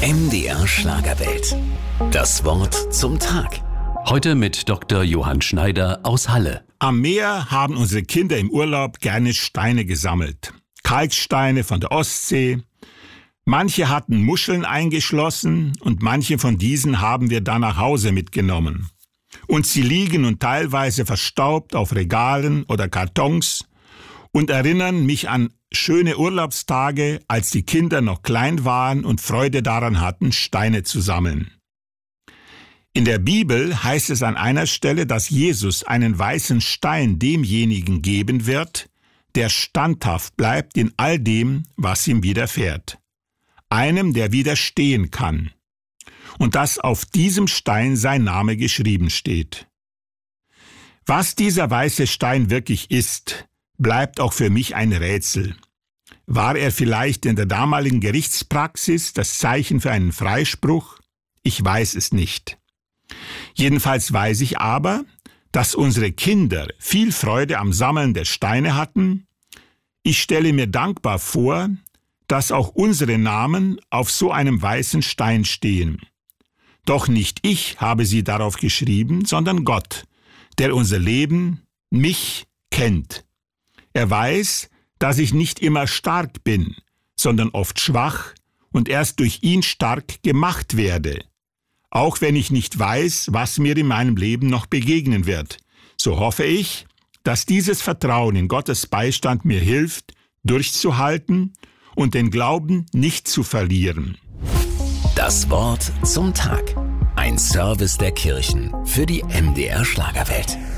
MDR Schlagerwelt. Das Wort zum Tag. Heute mit Dr. Johann Schneider aus Halle. Am Meer haben unsere Kinder im Urlaub gerne Steine gesammelt. Kalksteine von der Ostsee. Manche hatten Muscheln eingeschlossen und manche von diesen haben wir dann nach Hause mitgenommen. Und sie liegen nun teilweise verstaubt auf Regalen oder Kartons und erinnern mich an schöne Urlaubstage, als die Kinder noch klein waren und Freude daran hatten, Steine zu sammeln. In der Bibel heißt es an einer Stelle, dass Jesus einen weißen Stein demjenigen geben wird, der standhaft bleibt in all dem, was ihm widerfährt. Einem, der widerstehen kann. Und dass auf diesem Stein sein Name geschrieben steht. Was dieser weiße Stein wirklich ist, bleibt auch für mich ein Rätsel. War er vielleicht in der damaligen Gerichtspraxis das Zeichen für einen Freispruch? Ich weiß es nicht. Jedenfalls weiß ich aber, dass unsere Kinder viel Freude am Sammeln der Steine hatten. Ich stelle mir dankbar vor, dass auch unsere Namen auf so einem weißen Stein stehen. Doch nicht ich habe sie darauf geschrieben, sondern Gott, der unser Leben, mich kennt. Er weiß, dass ich nicht immer stark bin, sondern oft schwach und erst durch ihn stark gemacht werde. Auch wenn ich nicht weiß, was mir in meinem Leben noch begegnen wird, so hoffe ich, dass dieses Vertrauen in Gottes Beistand mir hilft, durchzuhalten und den Glauben nicht zu verlieren. Das Wort zum Tag. Ein Service der Kirchen für die MDR Schlagerwelt.